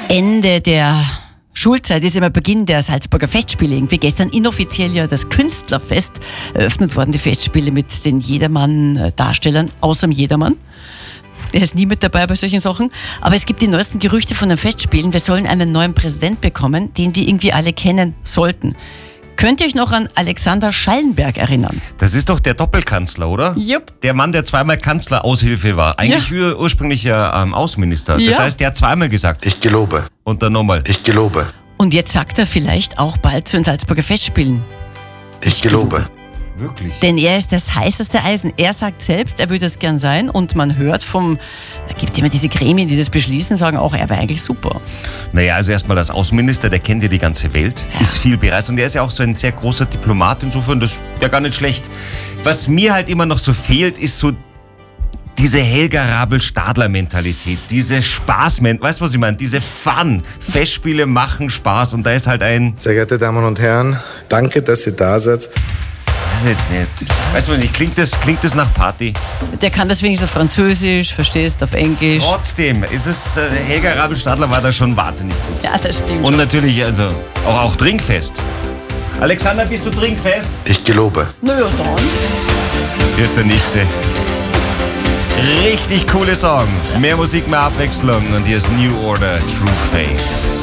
Ende der Schulzeit ist immer Beginn der Salzburger Festspiele. Irgendwie gestern inoffiziell ja das Künstlerfest eröffnet worden, die Festspiele mit den Jedermann-Darstellern, außer dem Jedermann. Der ist nie mit dabei bei solchen Sachen. Aber es gibt die neuesten Gerüchte von den Festspielen. Wir sollen einen neuen Präsident bekommen, den wir irgendwie alle kennen sollten. Könnt ihr euch noch an Alexander Schallenberg erinnern? Das ist doch der Doppelkanzler, oder? Jupp. Der Mann, der zweimal Kanzleraushilfe war. Eigentlich ursprünglich ja Außenminister. Das heißt, der hat zweimal gesagt. Ich gelobe. Und dann nochmal. Ich gelobe. Und jetzt sagt er vielleicht auch bald zu den Salzburger Festspielen. Ich gelobe. Wirklich? Denn er ist das heißeste Eisen. Er sagt selbst, er würde es gern sein. Und man hört da gibt immer diese Gremien, die das beschließen, sagen auch, er wäre eigentlich super. Naja, also erstmal als Außenminister, der kennt ja die ganze Welt, ist viel bereist und er ist ja auch so ein sehr großer Diplomat, insofern, das wäre gar nicht schlecht. Was mir halt immer noch so fehlt, ist so diese Helga Rabel-Stadler-Mentalität, diese Spaß-Mentalität, weißt du, was ich meine? Diese Fun. Festspiele machen Spaß und da ist halt ein... Sehr geehrte Damen und Herren, danke, dass ihr da seid. Das ist jetzt nicht... Weißt du nicht, klingt das nach Party? Der kann das wenigstens auf Französisch, verstehst, auf Englisch. Trotzdem, Helga Rabel-Stadler war da schon wahnsinnig gut. Ja, das stimmt. Und natürlich, also, auch trinkfest. Alexander, bist du trinkfest? Ich gelobe. Naja, dann. Hier ist der nächste. Richtig coole Song. Mehr Musik, mehr Abwechslung. Und hier ist New Order, True Faith.